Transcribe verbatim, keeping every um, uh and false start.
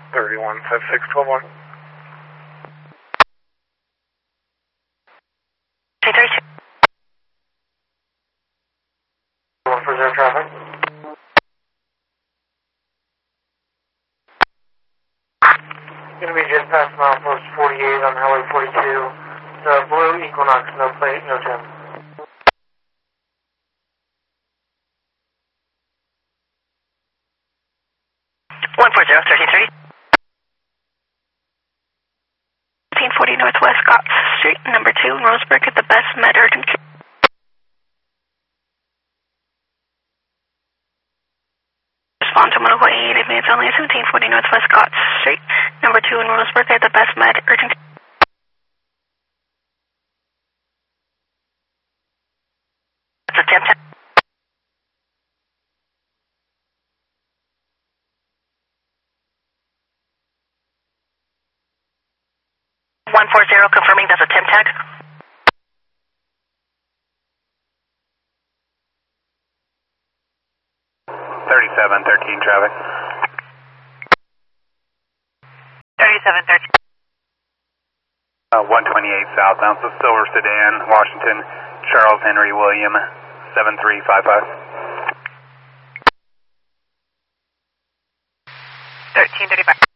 thirty-one fifty-six twelve one. Two thirty-two. one for zero traffic. Going to be just past milepost forty-eight on Highway forty-two. The blue Equinox, no plate, no trim. one four zero thirty-three. fifteen forty Northwest Scott Street, number two in Roseburg at the Best Med Urgent Care. Respond to Monocle eight advance only seventeen forty Northwest Scott Street, number two in Roseburg at the Best Med Urgent Care. That's a ten ten. one four zero confirming that's a Tim tag. thirty-seven thirteen traffic. thirty-seven thirteen. Uh, one twenty-eight southbound, so Silver Sedan, Washington, Charles Henry William, seven three five five. thirteen thirty-five.